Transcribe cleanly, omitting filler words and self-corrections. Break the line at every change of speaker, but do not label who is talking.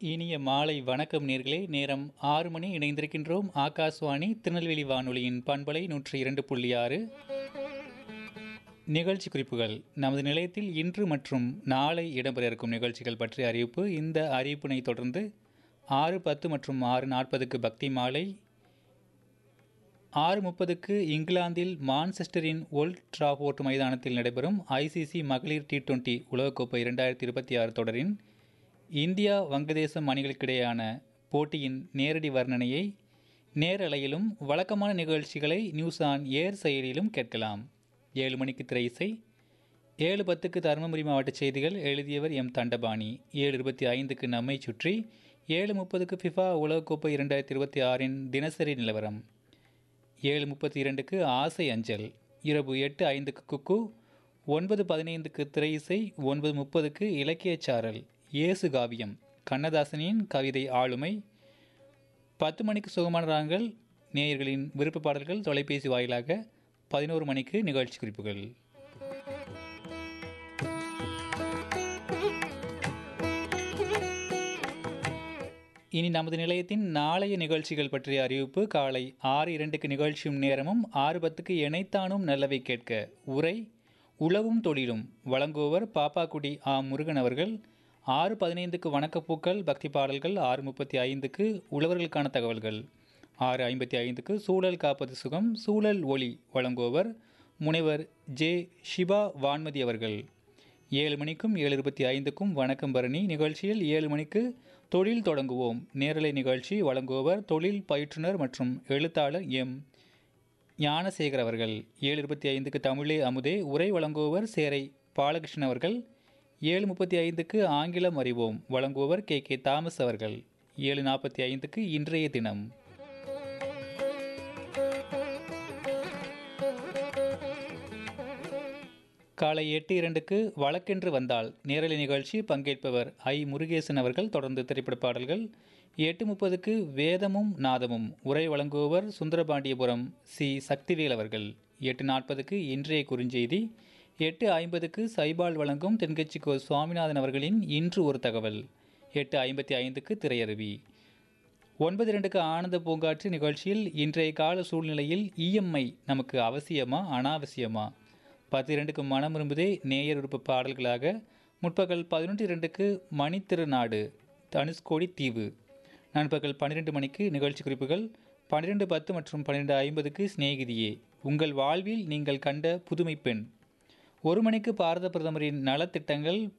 இனிய மாலை வணக்கம் நேர்களே. நேரம் 6 மணி. இணைந்திருக்கின்றோம் ஆகாஷ்வாணி திருநெல்வேலி வானொலியின் பண்பலை 102.6 நிகழ்ச்சி குறிப்புகள். நமது நிலையத்தில் இன்று மற்றும் நாளை இடம்பெற இருக்கும் நிகழ்ச்சிகள் பற்றிய அறிவிப்பு. இந்த அறிவிப்பினை தொடர்ந்து 6:10 மற்றும் 6:40க்கு பக்தி மாலை, 6:30க்கு இங்கிலாந்தில் மான்செஸ்டரின் ஓல்ட் டிராஃபோர்ட் மைதானத்தில் நடைபெறும் ஐசிசி மகளிர் T20 உலகக்கோப்பை 2026 தொடரின் இந்தியா வங்கதேசம் அணிகளுக்கிடையான போட்டியின் நேரடி வர்ணனையை நேரலையிலும் வழக்கமான நிகழ்ச்சிகளை நியூஸ் ஆன் ஏர் செயலியிலும் கேட்கலாம். 7 மணிக்கு திரை இசை, 7:10க்கு தருமபுரி மாவட்ட செய்திகள், எழுதியவர் எம் தண்டபாணி. 7:25க்கு நம்மை சுற்றி, 7:30க்கு ஃபிஃபா உலகக்கோப்பை 2026 தினசரி நிலவரம், 7:32க்கு ஆசை அஞ்சல், இரவு 8:05க்கு குக்கு, 9:15க்கு திரை இசை, 9:30க்கு இலக்கியச் சாரல், இயேசு காவியம் கண்ணதாசனின் கவிதை ஆளுமை, 10 மணிக்கு சுகமான ராகங்கள், நேயர்களின் விருப்ப பாடல்கள் தொலைபேசி வாயிலாக, 11 மணிக்கு நிகழ்ச்சி குறிப்புகள். இனி நமது நிலையத்தின் நாளைய நிகழ்ச்சிகள் பற்றிய அறிவிப்பு. காலை 6:02க்கு நிகழ்ச்சியும் நேரமும், 6:10க்கு எனைத்தானும் நல்லவை கேட்க உரை உழவும் தொழிலும் வழங்குபவர் பாப்பாக்குடி ஆ முருகன் அவர்கள். 6:15க்கு வணக்கப்பூக்கள் பக்தி பாடல்கள், 6:35க்கு உழவர்களுக்கான தகவல்கள், 6:55க்கு சூழல் காப்பது சுகம் சூழல் ஒளி வழங்குபவர் முனைவர் ஜே ஷிபா வான்மதி அவர்கள். 7 மணிக்கும் 7:25க்கும் வணக்கம் பரணி நிகழ்ச்சியில் 7 மணிக்கு தொழில் தொடங்குவோம் நேரலை நிகழ்ச்சி வழங்குபவர் தொழில் பயிற்றுனர் மற்றும் எழுத்தாளர் எம் ஞானசேகர் அவர்கள். 7:25க்கு தமிழே அமுதே உரை வழங்குபவர் சேரை பாலகிருஷ்ணன் அவர்கள். 7:35க்கு ஆங்கிலம் அறிவோம் வழங்குபவர் கே தாமஸ் அவர்கள். 7:45க்கு இன்றைய தினம். காலை 8:02க்கு வழக்கென்று வந்தால் நேரலை நிகழ்ச்சி, பங்கேற்பவர் ஐ முருகேசன் அவர்கள். தொடர்ந்து திரைப்பட பாடல்கள். 8:30க்கு வேதமும் நாதமும் உரை வழங்குபவர் சுந்தரபாண்டியபுரம் சி சக்திவேல் அவர்கள். 8:40க்கு இன்றைய குறுஞ்செய்தி, 8:50க்கு சைபால் வழங்கும் தென்கட்சிக்கோ சுவாமிநாதன் அவர்களின் இன்று ஒரு தகவல், 8:55க்கு திரையருவி. 9:02க்கு ஆனந்த பூங்காற்று நிகழ்ச்சியில் இன்றைய கால சூழ்நிலையில் இஎம்ஐ நமக்கு அவசியமா அனாவசியமா, 10:02க்கு மனம் விரும்புதே நேயர் விருப்ப பாடல்களாக, முற்பகல் 11:02க்கு மணித்திருநாடு தனுஷ்கோடி தீவு, நண்பகல் 12 மணிக்கு நிகழ்ச்சி குறிப்புகள், 12:10 மற்றும் 12:50க்கு சிநேகிதியே உங்கள் வாழ்வில் நீங்கள் கண்ட புதுமை பெண், 1 மணிக்கு பாரத பிரதமரின் நலத்திட்டங்கள்,